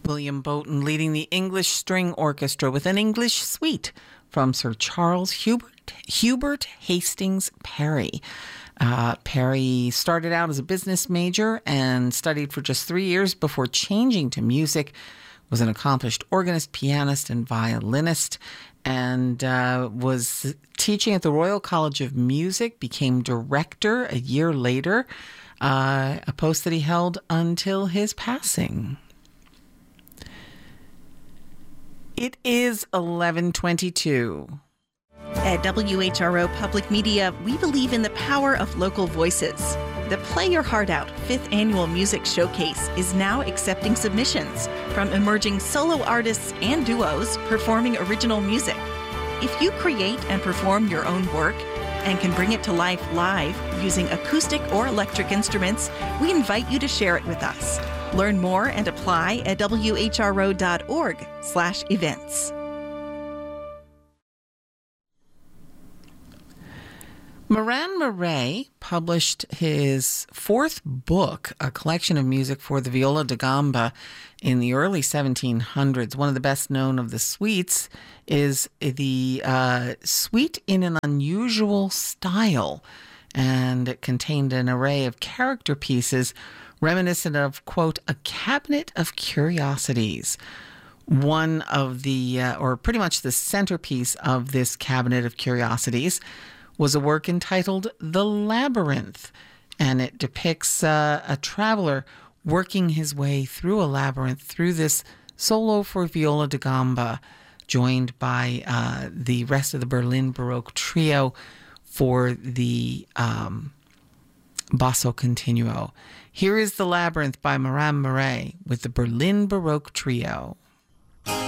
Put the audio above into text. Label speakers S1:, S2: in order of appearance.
S1: William Bowton leading the English String Orchestra with an English suite from Sir Charles Hubert Hastings Parry. Parry started out as a business major and studied for just 3 years before changing to music. Was an accomplished organist, pianist, and violinist, and was teaching at the Royal College of Music, became director a year later, a post that he held until his passing. It is 11:22.
S2: At WHRO Public Media, we believe in the power of local voices. The Play Your Heart Out 5th Annual Music Showcase is now accepting submissions from emerging solo artists and duos performing original music. If you create and perform your own work and can bring it to life live using acoustic or electric instruments, we invite you to share it with us. Learn more and apply at whro.org/events.
S1: Moran Murray published his 4th book, a collection of music for the viola da gamba, in the early 1700s. One of the best known of the suites is the Suite in an Unusual Style, and it contained an array of character pieces reminiscent of, quote, a cabinet of curiosities. One of the, or pretty much the centerpiece of this cabinet of curiosities, was a work entitled The Labyrinth, and it depicts a traveler working his way through a labyrinth through this solo for viola da gamba, joined by the rest of the Berlin Baroque Trio for the Basso Continuo. Here is The Labyrinth by Moran Murray with the Berlin Baroque Trio.